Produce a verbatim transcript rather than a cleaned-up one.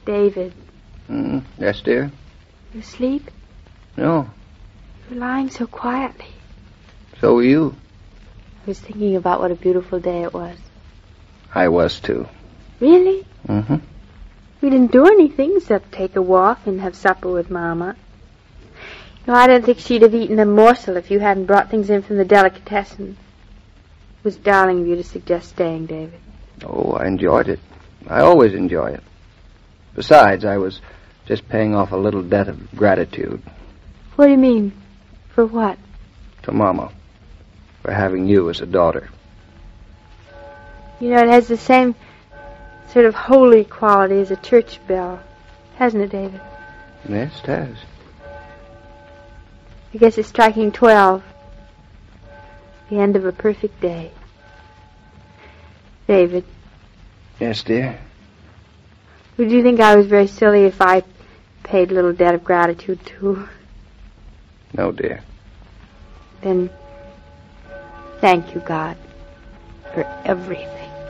David. Mm, yes, dear? You asleep? No. You're lying so quietly. So are you. I was thinking about what a beautiful day it was. I was, too. Really? Mm-hmm. We didn't do anything except take a walk and have supper with Mama. No, I don't think she'd have eaten a morsel if you hadn't brought things in from the delicatessen. It was darling of you to suggest staying, David. Oh, I enjoyed it. I always enjoy it. Besides, I was just paying off a little debt of gratitude. What do you mean? For what? To Mama. For having you as a daughter. You know, it has the same sort of holy quality as a church bell. Hasn't it, David? Yes, it has. I guess it's striking twelve. The end of a perfect day. David. Yes, dear? Would you think I was very silly if I paid a little debt of gratitude, too? No, dear. Then, thank you, God, for everything.